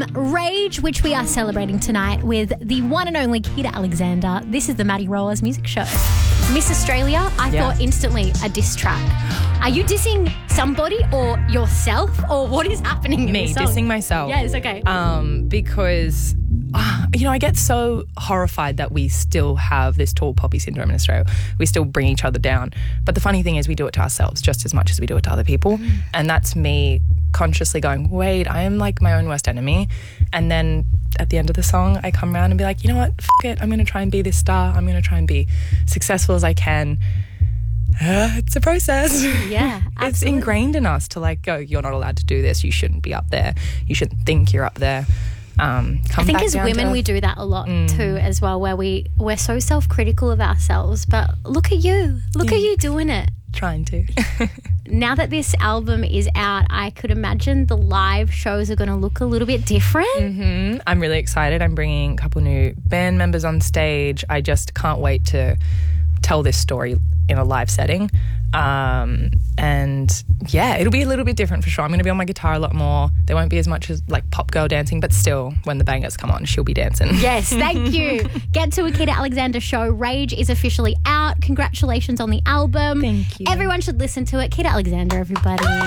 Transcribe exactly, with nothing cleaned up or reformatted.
Rage, which we are celebrating tonight with the one and only Kita Alexander. This is the Maddie Rollers music show. Miss Australia, I Yeah. thought instantly a diss track. Are you dissing somebody or yourself, or what is happening in Me, this song? dissing myself. Yes, okay. Um, because, uh, you know, I get so horrified that we still have this tall poppy syndrome in Australia. We still bring each other down. But the funny thing is we do it to ourselves just as much as we do it to other people. Mm. And that's me consciously going, wait, I am like my own worst enemy. And then at the end of the song, I come around and be like, you know what, F- it, I'm going to try and be this star. I'm going to try and be successful as I can. Uh, it's a process. Yeah, It's absolutely. ingrained in us to like go, you're not allowed to do this. You shouldn't be up there. You shouldn't think you're up there. Um, come I think back as down to women earth. we do that a lot Mm. too as well, where we, we're so self-critical of ourselves. But look at you. Look at you doing it. Trying to. Now that this album is out, I could imagine the live shows are going to look a little bit different. hmm I'm really excited. I'm bringing a couple new band members on stage. I just can't wait to tell this story in a live setting. Um, and yeah, it'll be a little bit different for sure. I'm going to be on my guitar a lot more. There won't be as much as like pop girl dancing, but still, when the bangers come on, she'll be dancing. Yes, thank you. Get to a Kita Alexander show. Rage is officially out. Congratulations on the album. Thank you. Everyone should listen to it. Kita Alexander, everybody.